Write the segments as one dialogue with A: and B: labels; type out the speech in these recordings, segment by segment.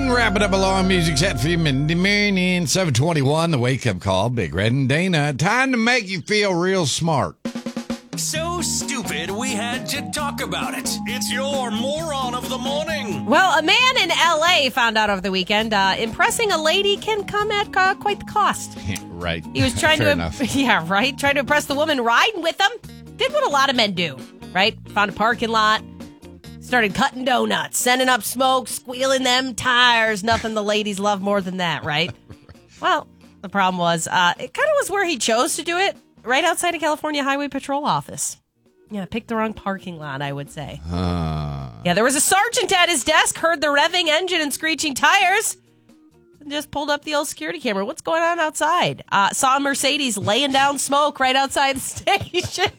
A: Wrapping up a long music set for you Monday morning, 7:21, the wake-up call, Big Red and Dana. Time to make you feel real smart.
B: So stupid, we had to talk about it. It's your moron of the morning.
C: Well, a man in L.A. found out over the weekend impressing a lady can come at quite the cost.
A: Right.
C: He was trying
A: Fair
C: to,
A: enough.
C: yeah, right, trying to impress the woman riding with him. Did what a lot of men do, right? Found a parking lot, started cutting donuts, sending up smoke, squealing them tires. Nothing the ladies love more than that, right? Well, the problem was, it kind of was where he chose to do it, right outside of California Highway Patrol office. Yeah, picked the wrong parking lot, I would say. Yeah, there was a sergeant at his desk, heard the revving engine and screeching tires, and just pulled up the old security camera. What's going on outside? Saw a Mercedes laying down smoke right outside the station.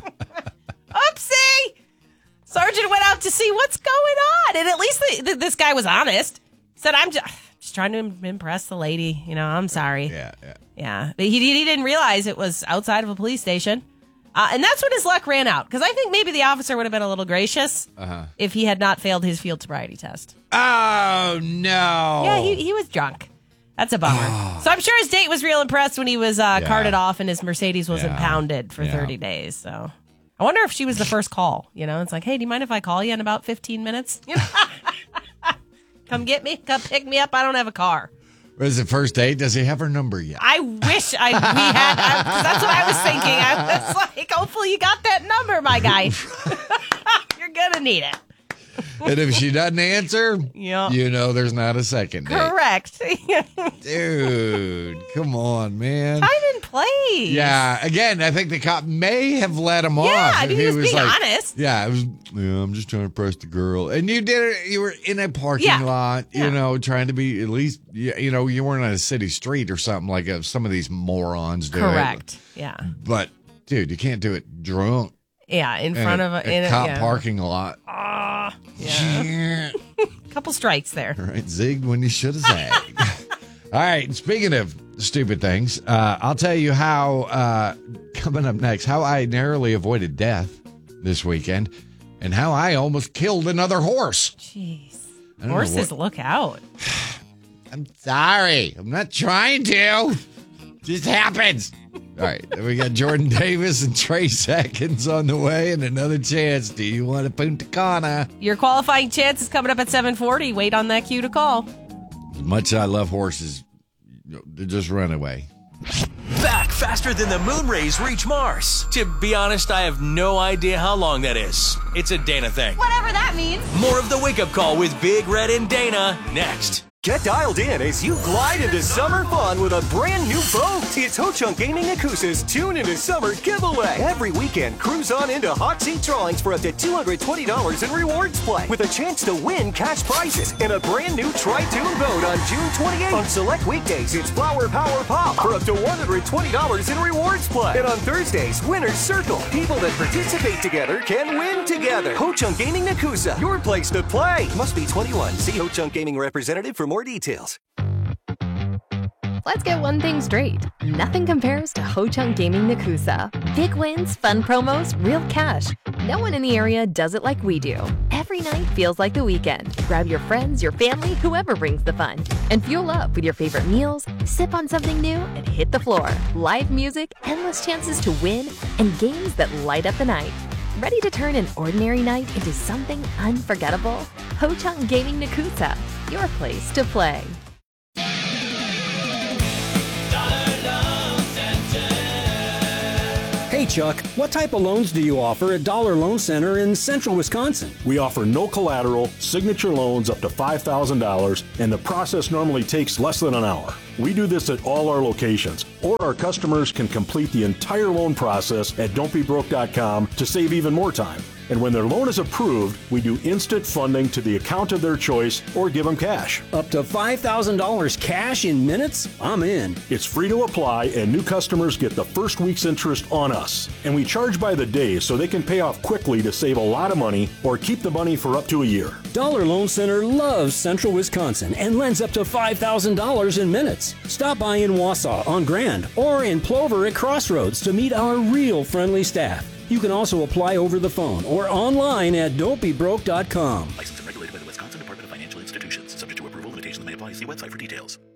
C: Oopsie! Sergeant went out to see what's going on, and at least this guy was honest. He said, I'm just trying to impress the lady. You know, I'm sorry. Yeah. But he didn't realize it was outside of a police station. And that's when his luck ran out. Because I think maybe the officer would have been a little gracious if he had not failed his field sobriety test.
A: Oh, no.
C: Yeah, he was drunk. That's a bummer. So I'm sure his date was real impressed when he was carted off and his Mercedes was impounded for 30 days. So I wonder if she was the first call. You know, it's like, hey, do you mind if I call you in about 15 minutes? You know? Come get me. Come pick me up. I don't have a car.
A: Was it first date? Does he have her number yet?
C: I wish we had. Because that's what I was thinking. I was like, hopefully you got that number, my guy. You're going to need it.
A: And if she doesn't answer,
C: Yep.
A: you know there's not a second date.
C: Correct.
A: Dude, come on, man.
C: Time and place.
A: Yeah, again, I think the cop may have let him off.
C: Yeah, I mean,
A: if
C: he was being
A: like,
C: honest.
A: Yeah, I'm just trying to press the girl. And you did it, you were in a parking lot, you know, trying to be at least, you know, you weren't on a city street or something like some of these morons do.
C: Correct. Yeah.
A: But, dude, you can't do it drunk.
C: Yeah, in front of
A: a cop parking lot.
C: Yeah. Couple strikes there.
A: All right, zigged when you should have zagged. All right, speaking of stupid things, I'll tell you how, coming up next, how I narrowly avoided death this weekend and how I almost killed another horse.
C: Jeez. Horses, look out.
A: I'm sorry. I'm not trying to. Just happens. All right, we got Jordan Davis and Trey Seconds on the way and another chance. Do you want a Punta Cana?
C: Your qualifying chance is coming up at 7:40. Wait on that cue to call.
A: As much as I love horses, they just run away.
B: Back faster than the moon rays reach Mars. To be honest, I have no idea how long that is. It's a Dana thing.
D: Whatever that means.
B: More of the wake-up call with Big Red and Dana next.
E: Get dialed in as you glide into summer fun with a brand new boat. It's Ho Chunk Gaming Nakusa's Tune into Summer giveaway. Every weekend, cruise on into hot seat drawings for up to $220 in rewards play with a chance to win cash prizes and a brand new Tri-Tune boat on June 28th. On select weekdays, it's Flower Power Pop for up to $120 in rewards play. And on Thursdays, Winner's Circle. People that participate together can win together. Ho Chunk Gaming Nakusa, your place to play. Must be 21. See Ho Chunk Gaming representative for more details.
F: Let's get one thing straight. Nothing compares to Ho Chunk Gaming Nakusa. Big wins, fun promos, real cash. No one in the area does it like we do. Every night feels like the weekend. Grab your friends, your family, whoever brings the fun. And fuel up with your favorite meals, sip on something new, and hit the floor. Live music, endless chances to win, and games that light up the night. Ready to turn an ordinary night into something unforgettable? Ho Chunk Gaming Nakusa, your place to play.
G: Hey Chuck, what type of loans do you offer at Dollar Loan Center in central Wisconsin?
H: We offer no collateral, signature loans up to $5,000, and the process normally takes less than an hour. We do this at all our locations, or our customers can complete the entire loan process at don'tbebroke.com to save even more time. And when their loan is approved, we do instant funding to the account of their choice or give them cash.
G: Up to $5,000 cash in minutes? I'm in.
H: It's free to apply, and new customers get the first week's interest on us. And we charge by the day so they can pay off quickly to save a lot of money or keep the money for up to a year.
G: Dollar Loan Center loves central Wisconsin and lends up to $5,000 in minutes. Stop by in Wausau on Grand or in Plover at Crossroads to meet our real friendly staff. You can also apply over the phone or online at don'tbebroke.com.
I: Licensed and regulated by the Wisconsin Department of Financial Institutions. Subject to approval, limitations may
D: See website for details.